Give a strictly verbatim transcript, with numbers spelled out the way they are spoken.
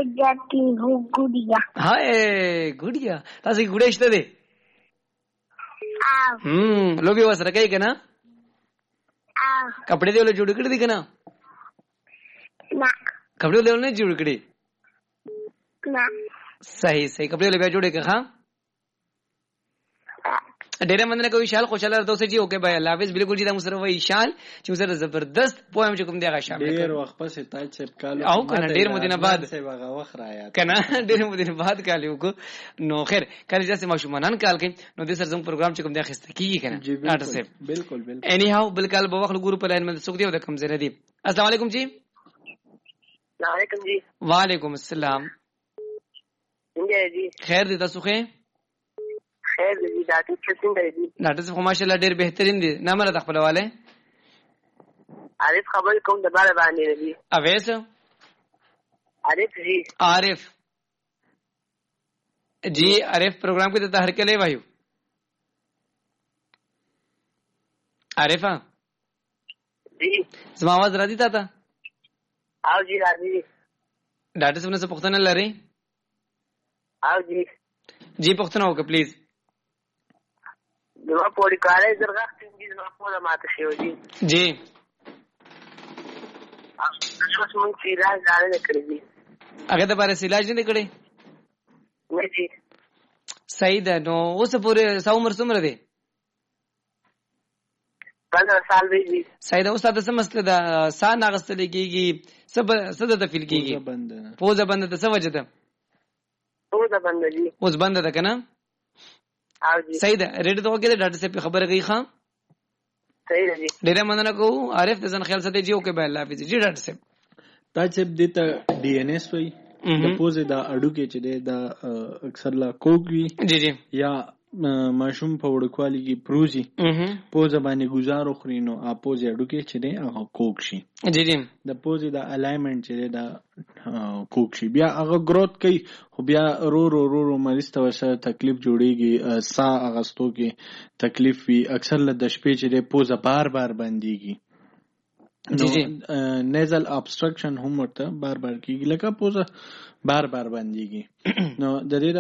जाती हूँ गुड़िया। हाय गुड़िया तसी गुड़िया इष्ट दे आओ हम्म लोभी वसर काही का ना आओ कपडे देवले जुडकडे दिका ना ना कपडे देवले नाही जुडकडे ना सही सही कपडे देवले जुडे का हाँ डेरे मंद ने कोई शाल खुशाल तो से जी ओके भाई अल्लाह हाफिज बिल्कुल जी मुसर वही शाल जो सर जबरदस्त पोएम जो कुम दिया शाम डेर वक्त पर से ताज से कालो आओ कना डेर मदीना बाद से वगा वख राया कना डेर मदीना बाद कालियो को नो खैर कल जैसे माशुमानन काल के नो दे सर जम प्रोग्राम जो कुम दिया खिस्त की कना डाटा से बिल्कुल बिल्कुल एनी हाउ बिल्कुल बवख गुरु पर लाइन में सुख दियो कम से नदी अस्सलाम वालेकुम जी वालेकुम जी वालेकुम अस्सलाम जी खैर दी तसुखे खैर जी डाक्टर किसिंग जी डाक्टर से माशाल्लाह ढेर बेहतरीन दी ना मला तखबल वाले आरिफ खबर कोम दबारे बानी जी अवैस आरिफ जी आरिफ जी आरिफ प्रोग्राम के तहत हर के ले भाई आरिफा जी समा आवाज राजी था था आओ जी राजी डाक्टर साहब ने से पुख्तन लरे आओ जी जी पुख्तन होके प्लीज दुआ पोड़ी काले दरगाह तीन जी दुआ पोड़ा माते शेव जी जी आप सोच मुझ इलाज डाले न करे जी अगर तो बारे इलाज नहीं करे नहीं जी सही है नो उस पूरे सौ उम्र सुमर दे पंद्रह साल भी जी सही है उस्ताद से मसले दा सा नागस्त लेगी सब सदा तफिल की पोजा बंद तो सब वजह पोजा बंद जी उस बंद था ना सही है रेडी तो के डाटा से खबर गई खां सही है जी डेरा मंदना को आरिफ तजन ख्याल से जी ओके बाय हाफिज जी डाटा से ताज से देता डीएनएस वही द पोजे दा अडू के चदे दा अक्सर ला कोगी जी जी या माशूम په وړوکوالي کې پروزي پوزه باندې گزارو خرینو ا پوزه اډو کې چې دی هغه کوک شي جی جی د پوزه د الایمنت چې دی دا کوک شي بیا هغه گروث کوي خو بیا رو رو رو رو مریض ته ورسره تکلیف جوړیږي سا اغستو کې تکلیف وي اکثر له د شپې چې دی پوزه بار بار بنديږي جی جی نیزل ابسټرکشن هم ورته بار بار کیږي لکه پوزه بار بار بنديږي نو د دې